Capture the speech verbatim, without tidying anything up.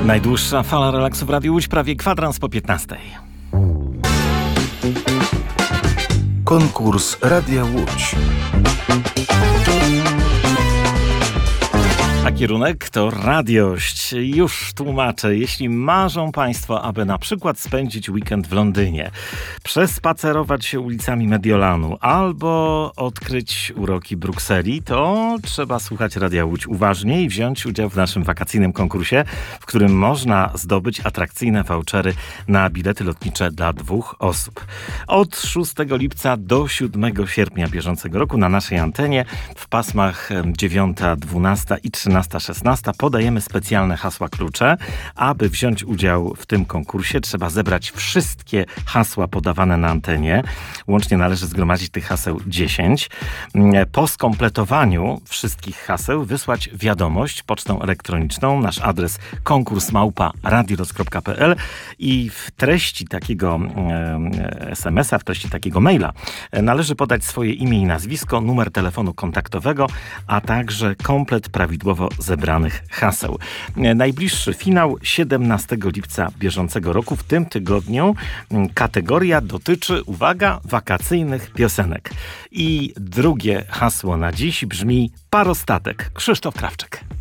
Najdłuższa fala relaksu w Radiu Łódź, prawie kwadrans po piętnastej. Konkurs Radia Łódź. A kierunek to radiość. Już tłumaczę. Jeśli marzą Państwo, aby na przykład spędzić weekend w Londynie, przespacerować się ulicami Mediolanu albo odkryć uroki Brukseli, to trzeba słuchać Radia Łódź uważnie i wziąć udział w naszym wakacyjnym konkursie, w którym można zdobyć atrakcyjne vouchery na bilety lotnicze dla dwóch osób. Od szóstego lipca do siódmego sierpnia bieżącego roku na naszej antenie w pasmach dziewiąta, dwunasta i trzynasta, szesnasta podajemy specjalne hasła klucze. Aby wziąć udział w tym konkursie, trzeba zebrać wszystkie hasła podawane na antenie. Łącznie należy zgromadzić tych haseł dziesięć. Po skompletowaniu wszystkich haseł wysłać wiadomość pocztą elektroniczną. Nasz adres konkurs małpa radioroz kropka pe el i w treści takiego es em es a, w treści takiego maila należy podać swoje imię i nazwisko, numer telefonu kontaktowego, a także komplet prawidłowo zebranych haseł. Najbliższy finał siedemnastego lipca bieżącego roku. W tym tygodniu kategoria dotyczy, uwaga, wakacyjnych piosenek. I drugie hasło na dziś brzmi Parostatek. Krzysztof Krawczyk.